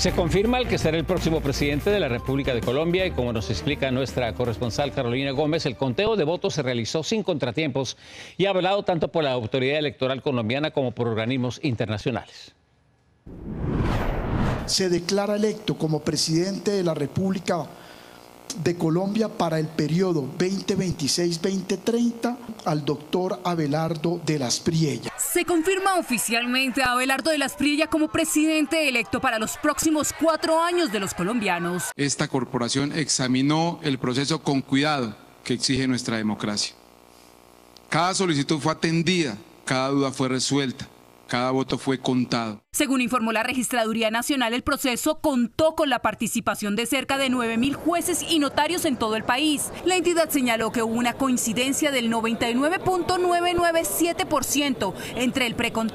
Se confirma el que será el próximo presidente de la República de Colombia y como nos explica nuestra corresponsal Carolina Gómez, el conteo de votos se realizó sin contratiempos y avalado tanto por la autoridad electoral colombiana como por organismos internacionales. Se declara electo como presidente de la República de Colombia para el periodo 2026-2030 al doctor Abelardo de las Priella. Se confirma oficialmente a Abelardo de las Priella como presidente electo para los próximos 4 años de los colombianos. Esta corporación examinó el proceso con cuidado que exige nuestra democracia. Cada solicitud fue atendida, cada duda fue resuelta. Cada voto fue contado. Según informó la Registraduría Nacional, el proceso contó con la participación de cerca de 9.000 jueces y notarios en todo el país. La entidad señaló que hubo una coincidencia del 99.997% entre el preconteo